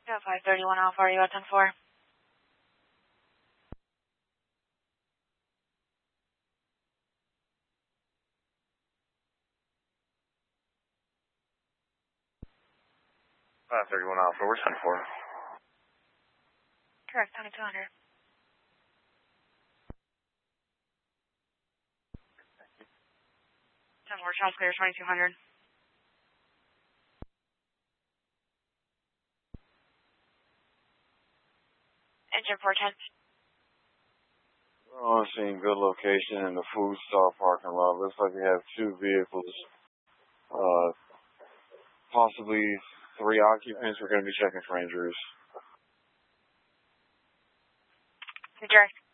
Yeah, 531 Alpha, are you at 10-4? Alpha, we're 10-4. Correct, 2200. 10-4, Charles Clear, 2200. Engine 410. Oh, seeing good location in the food stall parking lot. Looks like we have 2 vehicles. Possibly 3 occupants. We're going to be checking for injuries. Direct.